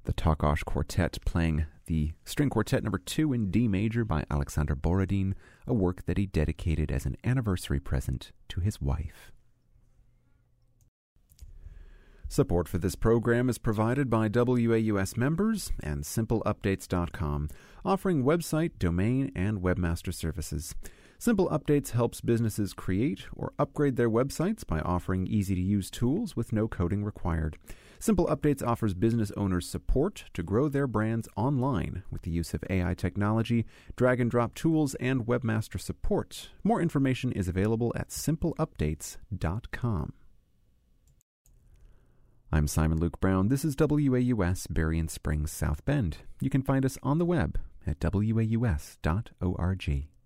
The Takács Quartet playing the String Quartet No. 2 in D major by Alexander Borodin, a work that he dedicated as an anniversary present to his wife. Support for this program is provided by WAUS members and SimpleUpdates.com, offering website, domain, and webmaster services. Simple Updates helps businesses create or upgrade their websites by offering easy-to-use tools with no coding required. Simple Updates offers business owners support to grow their brands online with the use of AI technology, drag-and-drop tools, and webmaster support. More information is available at SimpleUpdates.com. I'm Simon Luke Brown. This is WAUS Berrien Springs, South Bend. You can find us on the web at waus.org.